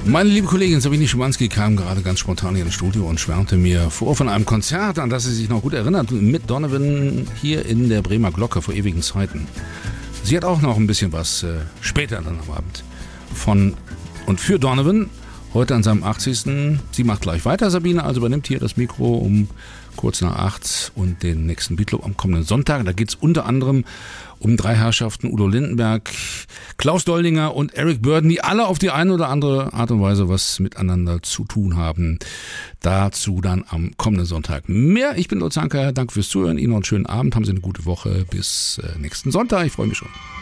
Meine liebe Kollegin Sabine Schimanski kam gerade ganz spontan hier ins Studio und schwärmte mir vor von einem Konzert, an das sie sich noch gut erinnert, mit Donovan hier in der Bremer Glocke vor ewigen Zeiten. Sie hat auch noch ein bisschen was später dann am Abend von und für Donovan, heute an seinem 80. Sie macht gleich weiter, Sabine, also übernimmt hier das Mikro um kurz nach 8 und den nächsten Beatclub am kommenden Sonntag. Da geht es unter anderem um 3 Herrschaften, Udo Lindenberg, Klaus Doldinger und Eric Burdon, die alle auf die eine oder andere Art und Weise was miteinander zu tun haben. Dazu dann am kommenden Sonntag mehr. Ich bin Lutz Anker, danke fürs Zuhören, Ihnen noch einen schönen Abend, haben Sie eine gute Woche, bis nächsten Sonntag, ich freue mich schon.